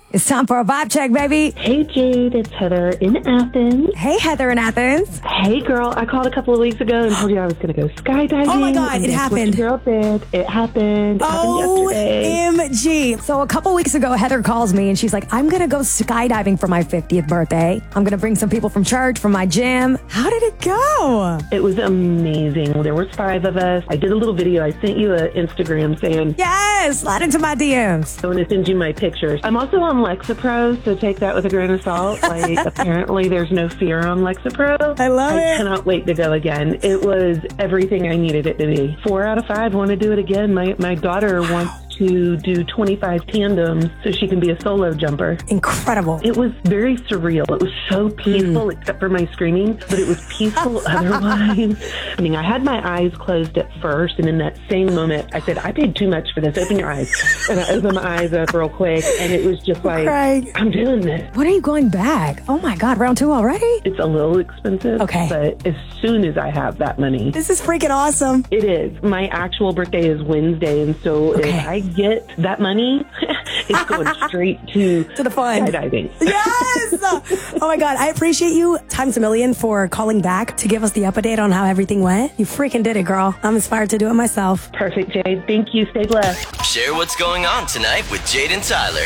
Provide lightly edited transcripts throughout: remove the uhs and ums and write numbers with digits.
It's time for a vibe check, baby. Hey, Jade, it's Heather in Athens. Hey, Heather in Athens. Hey, girl, I called a couple of weeks ago and told you I was going to go skydiving. Oh, my God, it happened. What your girl did. It happened. It happened yesterday. OMG. So a couple weeks ago, Heather calls me and she's like, I'm going to go skydiving for my 50th birthday. I'm going to bring some people from church, from my gym. How did it go? It was amazing. There was 5 of us. I did a little video. I sent you an Instagram saying, Yes, slide into my DMs. I want to send you my pictures. I'm also on Lexapro, so take that with a grain of salt. Like, apparently there's no fear on Lexapro. I love it. I cannot wait to go again. It was everything I needed it to be. 4 out of 5 want to do it again. My daughter wants to do 25 tandems so she can be a solo jumper. Incredible. It was very surreal. It was so peaceful, except for my screaming, but it was peaceful otherwise. I mean, I had my eyes closed at first, and in that same moment, I said, I paid too much for this. Open your eyes. And I opened my eyes up real quick, and it was just like, Craig, I'm doing this. when are you going back? Oh my God, round 2 already? It's a little expensive, Okay. but as soon as I have that money, This is freaking awesome. it is. My actual birthday is Wednesday, and so Okay. if I get that money, it's going straight to the fun. skydiving. Yes! Oh my God, I appreciate you times a million for calling back to give us the update on how everything went. You freaking did it, girl. I'm inspired to do it myself. Perfect, Jade. Thank you. Stay blessed. Share what's going on tonight with Jade and Tyler.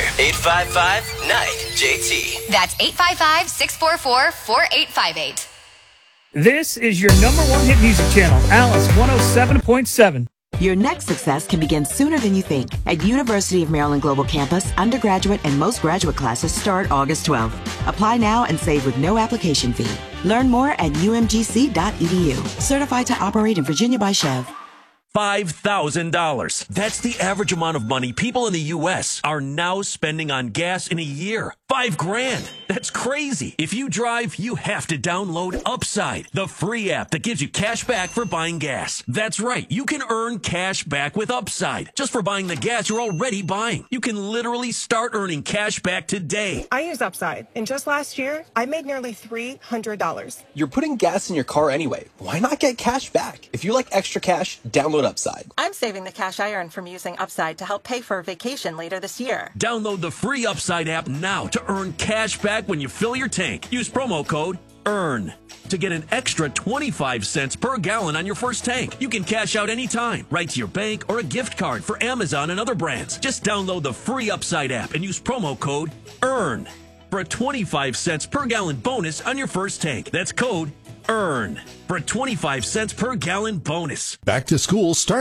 855-NIGHT-JT. That's 855-644-4858. This is your #1 hit music channel, Alice 107.7. Your next success can begin sooner than you think. At University of Maryland Global Campus, undergraduate and most graduate classes start August 12th. Apply now and save with no application fee. Learn more at umgc.edu. Certified to operate in Virginia by Chev. $5,000. That's the average amount of money people in the U.S. are now spending on gas in a year. $5,000. That's crazy. If you drive, you have to download Upside, the free app that gives you cash back for buying gas. That's right. You can earn cash back with Upside just for buying the gas you're already buying. You can literally start earning cash back today. I use Upside, and just last year, I made nearly $300. You're putting gas in your car anyway. Why not get cash back? If you like extra cash, download Upside. I'm saving the cash I earn from using Upside to help pay for a vacation later this year. Download the free Upside app now to earn cash back when you fill your tank. Use promo code EARN to get an extra 25 cents per gallon on your first tank. You can cash out anytime, right to your bank or a gift card for Amazon and other brands. Just download the free Upside app and use promo code EARN for a 25 cents per gallon bonus on your first tank. That's code EARN for a 25 cents per gallon bonus. Back to school starts